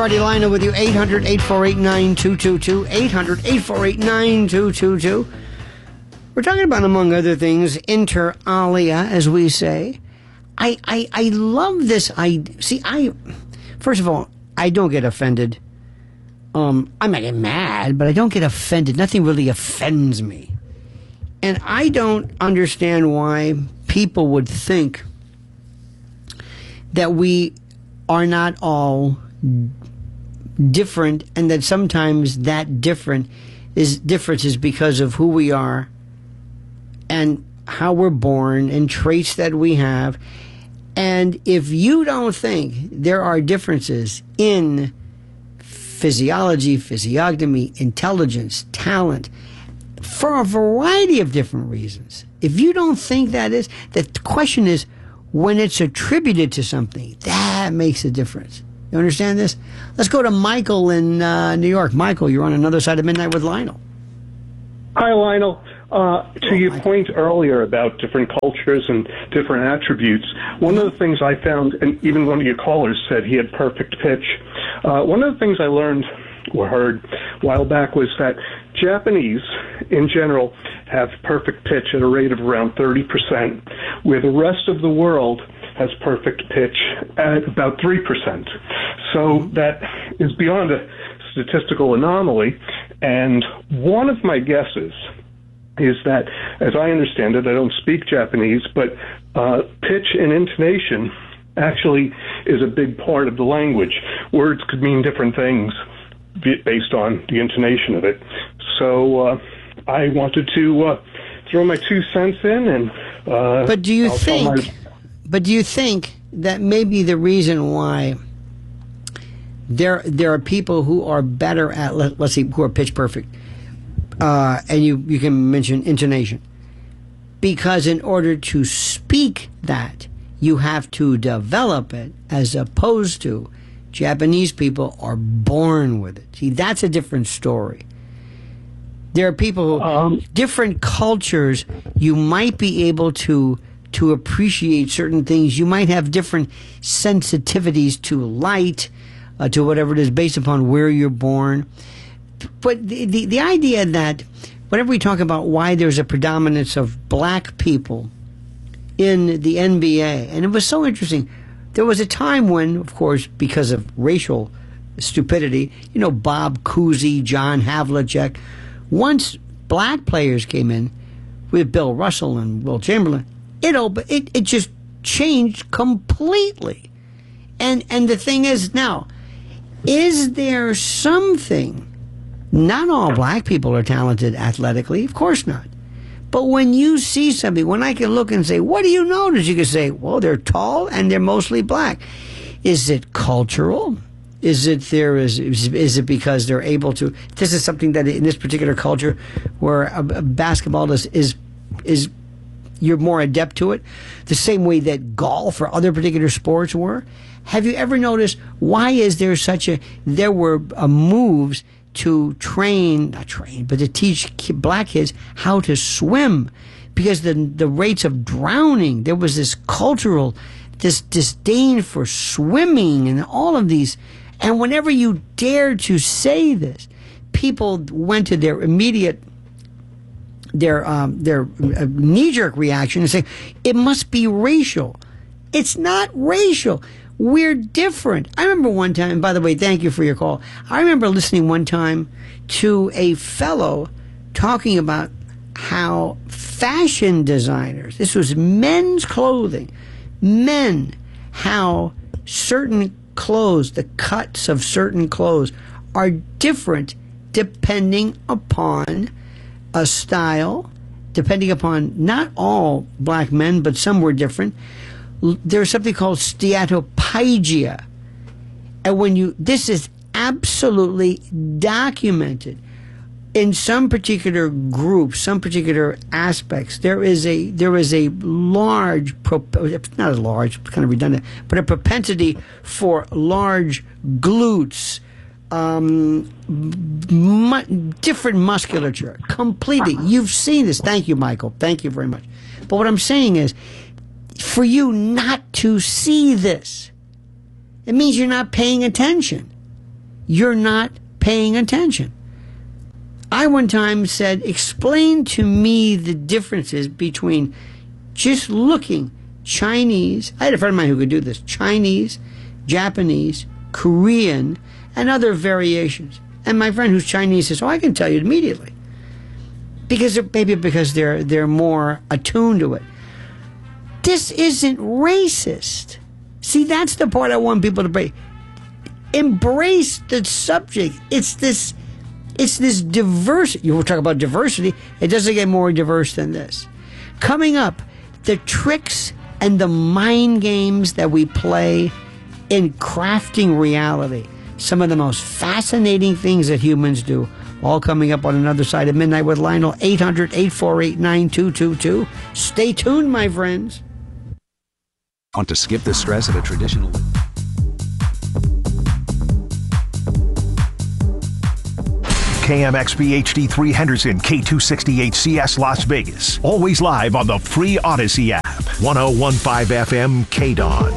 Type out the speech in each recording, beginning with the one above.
Alrighty, Lionel with you, 800-848-9222, 800-848-9222. We're talking about, among other things, inter alia, as we say. I love this. First of all, I don't get offended. I might get mad, but I don't get offended. Nothing really offends me. And I don't understand why people would think that we are not all different, and that sometimes that difference is because of who we are and how we're born and traits that we have. And if you don't think there are differences in physiology, physiognomy, intelligence, talent, for a variety of different reasons, if you don't think the question is, when it's attributed to something, that makes a difference. You understand this? Let's go to Michael in New York. Michael, you're on Another Side of Midnight with Lionel. Hi, Lionel. To your point earlier about different cultures and different attributes, one of the things I found, and even one of your callers said he had perfect pitch, one of the things I learned or heard a while back was that Japanese, in general, have perfect pitch at a rate of around 30%, where the rest of the world has perfect pitch at about 3%. So that is beyond a statistical anomaly. And one of my guesses is that, as I understand it, I don't speak Japanese, but pitch and intonation actually is a big part of the language. Words could mean different things based on the intonation of it. So I wanted to throw my 2 cents in, and But do you think that maybe the reason why there are people who are better at, let's see, who are pitch perfect, and you can mention intonation, because in order to speak that, you have to develop it, as opposed to Japanese people are born with it. See, that's a different story. There are people who, different cultures, you might be able to appreciate certain things. You might have different sensitivities to light, to whatever it is, based upon where you're born. But the idea that whenever we talk about why there's a predominance of black people in the NBA, and it was so interesting, there was a time when, of course, because of racial stupidity, Bob Cousy, John Havlicek, once black players came in with Bill Russell and Will Chamberlain, it just changed completely. And the thing is now, is there something? Not all black people are talented athletically, of course not. But when you see somebody, when I can look and say, what do you notice? You can say, well, they're tall and they're mostly black. Is it cultural? Is it because they're able to? This is something that in this particular culture, where basketball is you're more adept to it, the same way that golf or other particular sports were. Have you ever noticed why is there there were moves to to teach black kids how to swim, because the rates of drowning, there was this cultural, this disdain for swimming and all of these. And whenever you dared to say this, people went to their immediate, their knee-jerk reaction and say, it must be racial. It's not racial. We're different. I remember one time, by the way, thank you for your call. I remember listening one time to a fellow talking about how fashion designers, this was men's clothing, how certain clothes, the cuts of certain clothes are different depending upon a style, depending upon not all black men, but some were different. There's something called steatopygia. And this is absolutely documented. In some particular groups, some particular aspects, there is a large, not as large, it's kind of redundant, but a propensity for large glutes, different musculature, completely. You've seen this. Thank you, Michael. Thank you very much. But what I'm saying is, for you not to see this, it means you're not paying attention. you're not paying attention. I one time said, explain to me the differences between just looking Chinese. I had a friend of mine who could do this. Chinese, Japanese, Korean, and other variations. And my friend who's Chinese says, I can tell you immediately. Because they're more attuned to it. This isn't racist. See, that's the part I want people to break. Embrace the subject. It's this diversity. You were talking about diversity. It doesn't get more diverse than this. Coming up, the tricks and the mind games that we play in crafting reality. Some of the most fascinating things that humans do. All coming up on Another Side of Midnight with Lionel. 800-848-9222. Stay tuned, my friends. Want to skip the stress of a traditional... KMXB HD3 Henderson, K268CS Las Vegas. Always live on the free Odyssey app. 1015 FM KDON.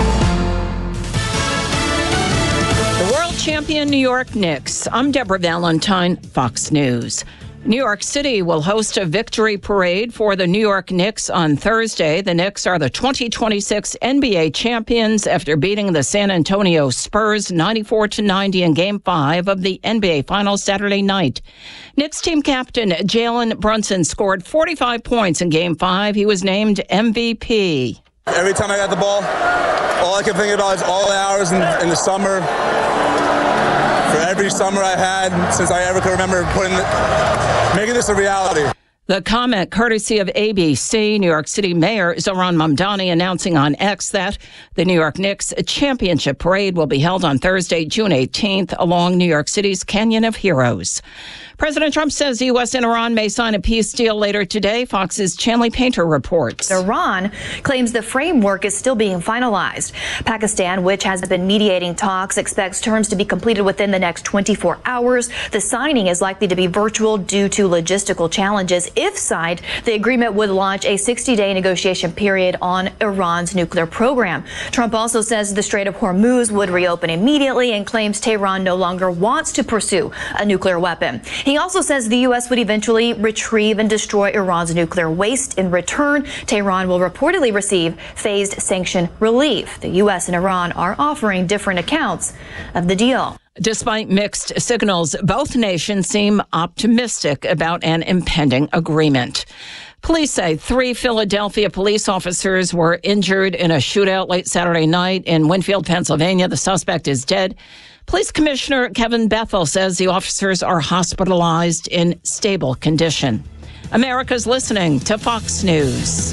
The world champion New York Knicks. I'm Deborah Valentine, Fox News. New York City will host a victory parade for the New York Knicks on Thursday. The Knicks are the 2026 NBA champions after beating the San Antonio Spurs 94-90 in Game 5 of the NBA Finals Saturday night. Knicks team captain Jalen Brunson scored 45 points in Game 5. He was named MVP. Every time I got the ball, all I can think about is all the hours in the summer. For every summer I had since I ever could remember making this a reality. The comment courtesy of ABC. New York City Mayor Zohran Mamdani announcing on X that the New York Knicks championship parade will be held on Thursday, June 18th, along New York City's Canyon of Heroes. President Trump says the U.S. and Iran may sign a peace deal later today. Fox's Chanley Painter reports. Iran claims the framework is still being finalized. Pakistan, which has been mediating talks, expects terms to be completed within the next 24 hours. The signing is likely to be virtual due to logistical challenges. If signed, the agreement would launch a 60-day negotiation period on Iran's nuclear program. Trump also says the Strait of Hormuz would reopen immediately and claims Tehran no longer wants to pursue a nuclear weapon. He also says the U.S. would eventually retrieve and destroy Iran's nuclear waste. In return, Tehran will reportedly receive phased sanction relief. The U.S. and Iran are offering different accounts of the deal. Despite mixed signals, both nations seem optimistic about an impending agreement. Police say 3 Philadelphia police officers were injured in a shootout late Saturday night in Winfield, Pennsylvania. The suspect is dead. Police Commissioner Kevin Bethel says the officers are hospitalized in stable condition. America's listening to Fox News.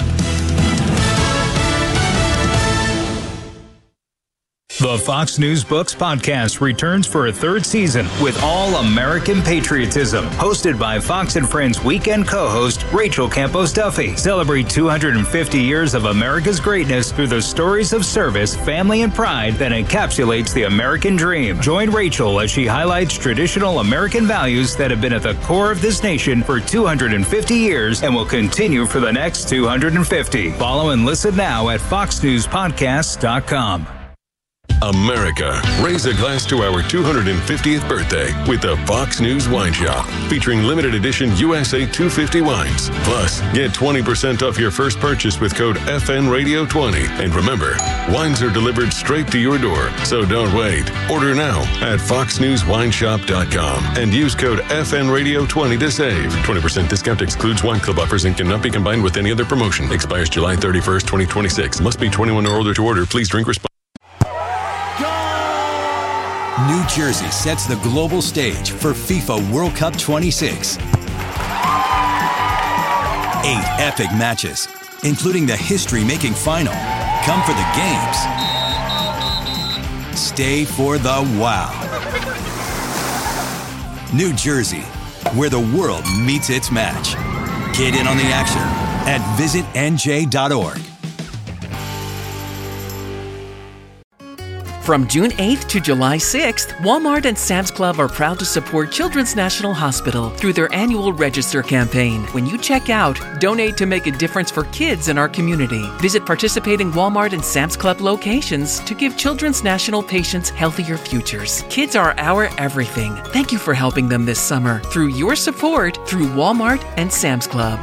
The Fox News Books podcast returns for a 3rd season with All American Patriotism, hosted by Fox and Friends weekend co-host Rachel Campos Duffy. Celebrate 250 years of America's greatness through the stories of service, family, and pride that encapsulates the American dream. Join Rachel as she highlights traditional American values that have been at the core of this nation for 250 years and will continue for the next 250. Follow and listen now at foxnewspodcasts.com. America, raise a glass to our 250th birthday with the Fox News Wine Shop, featuring limited edition USA 250 wines. Plus, get 20% off your first purchase with code FNRadio20. And remember, wines are delivered straight to your door, so don't wait. Order now at foxnewswineshop.com and use code FNRadio20 to save. 20% discount excludes wine club offers and cannot be combined with any other promotion. Expires July 31st, 2026. Must be 21 or older to order. Please drink responsibly. New Jersey sets the global stage for FIFA World Cup 26. 8 epic matches, including the history-making final. Come for the games. Stay for the wow. New Jersey, where the world meets its match. Get in on the action at visitnj.org. From June 8th to July 6th, Walmart and Sam's Club are proud to support Children's National Hospital through their annual Register campaign. When you check out, donate to make a difference for kids in our community. Visit participating Walmart and Sam's Club locations to give Children's National patients healthier futures. Kids are our everything. Thank you for helping them this summer through your support through Walmart and Sam's Club.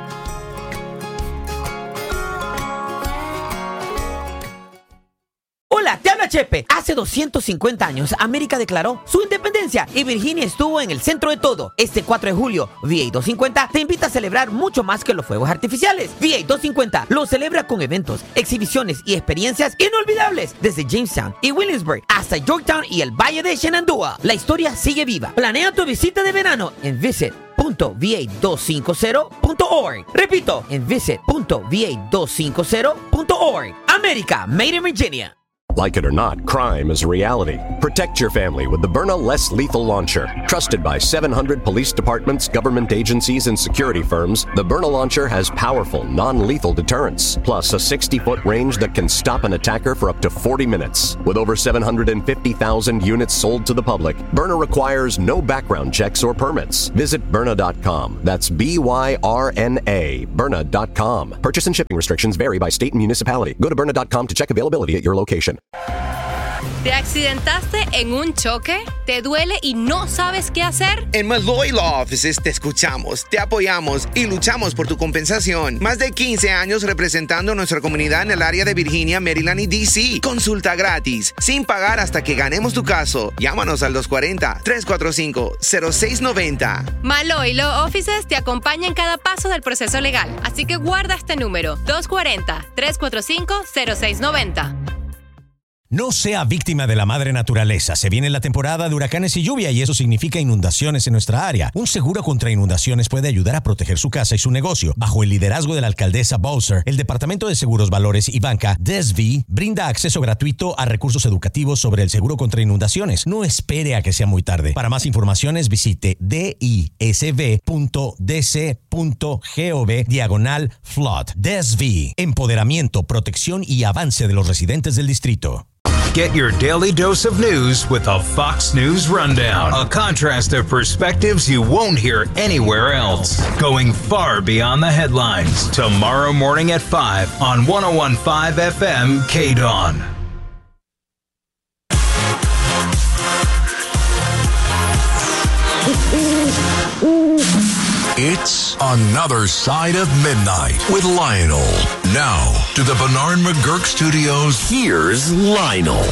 Hola, te habla Chepe. Hace 250 años, América declaró su independencia y Virginia estuvo en el centro de todo. Este 4 de julio, VA 250 te invita a celebrar mucho más que los fuegos artificiales. VA 250 lo celebra con eventos, exhibiciones y experiencias inolvidables desde Jamestown y Williamsburg hasta Yorktown y el Valle de Shenandoah. La historia sigue viva. Planea tu visita de verano en visit.va250.org. Repito, en visit.va250.org. América, made in Virginia. Like it or not, crime is a reality. Protect your family with the Byrna Less Lethal Launcher. Trusted by 700 police departments, government agencies, and security firms, the Byrna Launcher has powerful, non-lethal deterrence, plus a 60-foot range that can stop an attacker for up to 40 minutes. With over 750,000 units sold to the public, Byrna requires no background checks or permits. Visit Byrna.com. That's B-Y-R-N-A, Byrna.com. Purchase and shipping restrictions vary by state and municipality. Go to Byrna.com to check availability at your location. ¿Te accidentaste en un choque? ¿Te duele y no sabes qué hacer? En Malloy Law Offices te escuchamos, te apoyamos y luchamos por tu compensación. Más de 15 años representando a nuestra comunidad en el área de Virginia, Maryland y D.C. Consulta gratis, sin pagar hasta que ganemos tu caso. Llámanos al 240-345-0690. Malloy Law Offices te acompaña en cada paso del proceso legal. Así que guarda este número, 240-345-0690. No sea víctima de la madre naturaleza. Se viene la temporada de huracanes y lluvia y eso significa inundaciones en nuestra área. Un seguro contra inundaciones puede ayudar a proteger su casa y su negocio. Bajo el liderazgo de la alcaldesa Bowser, el Departamento de Seguros, Valores y Banca, DESV, brinda acceso gratuito a recursos educativos sobre el seguro contra inundaciones. No espere a que sea muy tarde. Para más informaciones, visite disv.dc.gov/flood. DESV, empoderamiento, protección y avance de los residentes del distrito. Get your daily dose of news with a Fox News Rundown. A contrast of perspectives you won't hear anywhere else. Going far beyond the headlines. Tomorrow morning at 5 on 101.5 FM KDAWN. It's Another Side of Midnight with Lionel. Now, to the Bernard McGurk Studios, here's Lionel.